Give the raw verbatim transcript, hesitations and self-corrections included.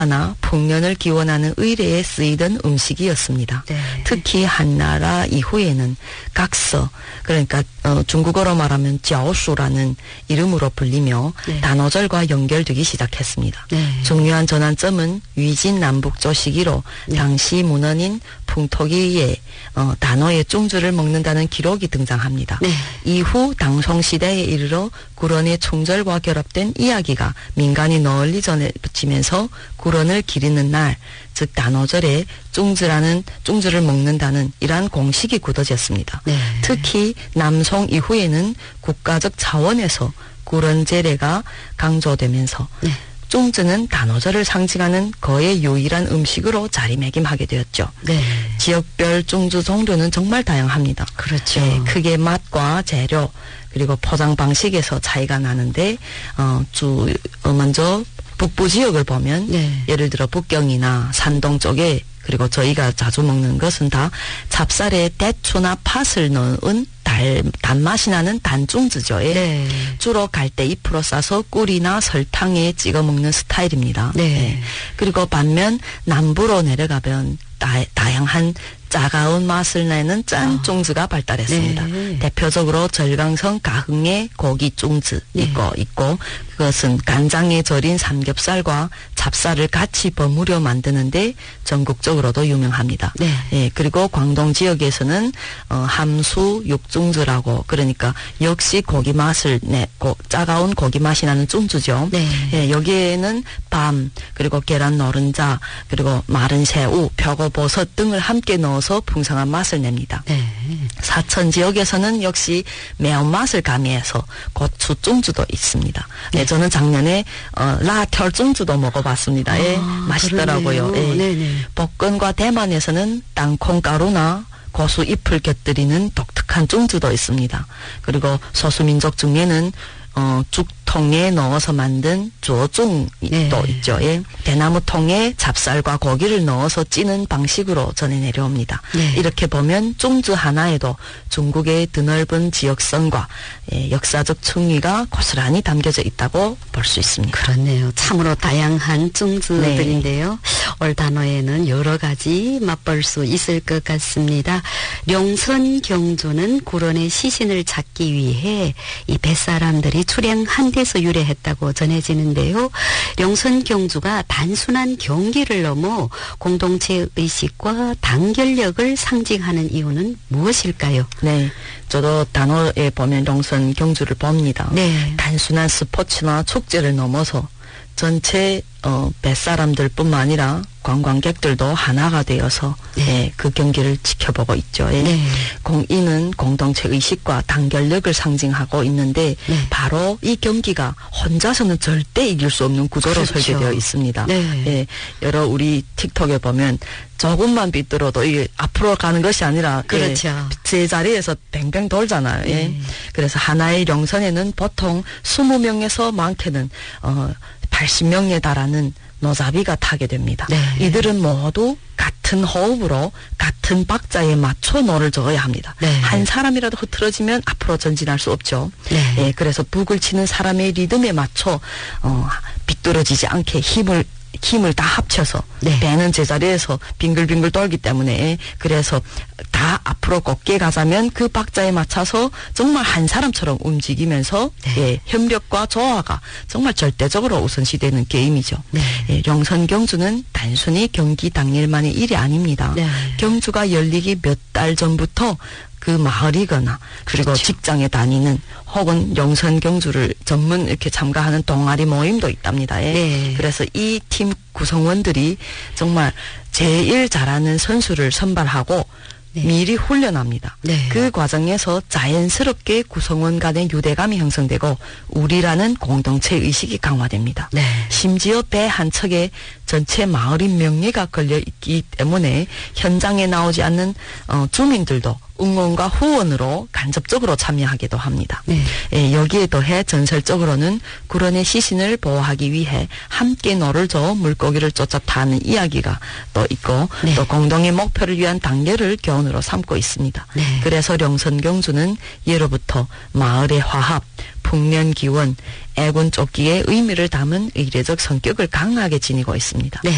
나 풍년을 기원하는 의례에 쓰이던 음식이었습니다. 네. 특히 한나라 이후에는 각서, 그러니까 어, 중국어로 말하면 쩌수라는 이름으로 불리며 네. 단오절과 연결되기 시작했습니다. 네. 중요한 전환점은 위진 남북조 시기로 네. 당시 문헌인 풍토기에 어, 단어의 쫑주를 먹는다는 기록이 등장합니다. 네. 이후 당송시대에 이르러 구런의 총절과 결합된 이야기가 민간이 널리 전해지면서 구런을 기리는 날, 즉 단오절에 쫑주라는 쫑주를 먹는다는 이러한 공식이 굳어졌습니다. 네. 특히 남송 이후에는 국가적 차원에서 구런 제례가 강조되면서 네. 쫑주는 단오절을 상징하는 거의 유일한 음식으로 자리매김하게 되었죠. 네. 지역별 쫑주 종류는 정말 다양합니다. 그렇죠. 네, 크게 맛과 재료 그리고 포장 방식에서 차이가 나는데 어, 주 어, 먼저 북부 지역을 보면 네. 예를 들어 북경이나 산동 쪽에 그리고 저희가 자주 먹는 것은 다 찹쌀에 대추나 팥을 넣은 달, 단맛이 나는 단쫑주죠. 예. 네. 주로 갈대 잎으로 싸서 꿀이나 설탕에 찍어 먹는 스타일입니다. 네. 예. 그리고 반면 남부로 내려가면 다, 다양한 짜가운 맛을 내는 짠 쫑주가 발달했습니다. 네. 대표적으로 절강성 가흥의 고기 쫑주 네. 있고 있고 그것은 간장에 절인 삼겹살과 찹쌀을 같이 버무려 만드는데 전국적으로도 유명합니다. 네. 예, 그리고 광동 지역에서는 어, 함수 육쫑주라고 그러니까 역시 고기 맛을 내고 짜가운 고기 맛이 나는 쫑주죠. 네. 예, 여기에는 밤 그리고 계란 노른자 그리고 마른 새우, 표고버섯 등을 함께 넣어서 풍성한 맛을 냅니다. 네. 사천 지역에서는 역시 매운맛을 가미해서 고추 쫑주도 있습니다. 네, 저는 작년에 어, 라털 쫑주도 먹어봤습니다. 예, 아, 맛있더라고요. 그러네요. 예. 네네. 복근과 대만에서는 땅콩가루나 고수 잎을 곁들이는 독특한 쫑주도 있습니다. 그리고 소수민족 중에는 어, 죽통에 넣어서 만든 조종도 네. 있죠. 예. 대나무통에 찹쌀과 고기를 넣어서 찌는 방식으로 전해 내려옵니다. 네. 이렇게 보면 쫑주 하나에도 중국의 드넓은 지역성과 예, 역사적 충의가 고스란히 담겨져 있다고 볼 수 있습니다. 그렇네요. 참으로 다양한 쫑주들인데요. 네. 올 단어에는 여러 가지 맛볼 수 있을 것 같습니다. 룡선경주는 구런의 시신을 찾기 위해 이 뱃사람들이 출행한 데서 유래했다고 전해지는데요. 룡선경주가 단순한 경기를 넘어 공동체 의식과 단결력을 상징하는 이유는 무엇일까요? 네, 저도 단어에 보면 룡선 경주를 봅니다. 네. 단순한 스포츠나 축제를 넘어서 전체 어, 뱃사람들뿐만 아니라 관광객들도 하나가 되어서 네. 예, 그 경기를 지켜보고 있죠. 예. 네. 공인은 공동체 의식과 단결력을 상징하고 있는데 네. 바로 이 경기가 혼자서는 절대 이길 수 없는 구조로 그렇죠. 설계되어 있습니다. 네. 예, 여러 우리 틱톡에 보면 조금만 삐뚤어도 이게 앞으로 가는 것이 아니라 그렇죠. 예, 제자리에서 뱅뱅 돌잖아요. 예. 네. 그래서 하나의 룡선에는 보통 스무 명에서 많게는 어, 팔십 명에 달하는 노잡이가 타게 됩니다. 네. 이들은 모두 같은 호흡으로 같은 박자에 맞춰 노를 저어야 합니다. 네. 한 사람이라도 흐트러지면 앞으로 전진할 수 없죠. 네. 예, 그래서 북을 치는 사람의 리듬에 맞춰 어, 빗떨어지지 않게 힘을 힘을 다 합쳐서 네. 배는 제자리에서 빙글빙글 돌기 때문에 그래서 다 앞으로 곱게 가자면 그 박자에 맞춰서 정말 한 사람처럼 움직이면서 네. 예, 협력과 조화가 정말 절대적으로 우선시되는 게임이죠. 네. 예, 룡선경주는 단순히 경기 당일만의 일이 아닙니다. 네. 경주가 열리기 몇 달 전부터 그 마을이거나 그리고 그렇죠. 직장에 다니는 혹은 영선경주를 전문 이렇게 참가하는 동아리 모임도 있답니다. 예. 네. 그래서 이 팀 구성원들이 정말 제일 잘하는 선수를 선발하고 네. 미리 훈련합니다. 네. 그 과정에서 자연스럽게 구성원 간의 유대감이 형성되고 우리라는 공동체 의식이 강화됩니다. 네. 심지어 배 한 척에 전체 마을의 명예가 걸려 있기 때문에 현장에 나오지 않는 어, 주민들도 응원과 후원으로 간접적으로 참여하기도 합니다. 네. 예, 여기에 더해 전설적으로는 구런의 시신을 보호하기 위해 함께 노를 저어 물고기를 쫓아타는 이야기가 또 있고 네. 또 공동의 목표를 위한 단결을 교훈으로 삼고 있습니다. 네. 그래서 룡선경주는 예로부터 마을의 화합, 풍년기원, 애군 쫓기의 의미를 담은 의례적 성격을 강하게 지니고 있습니다. 네.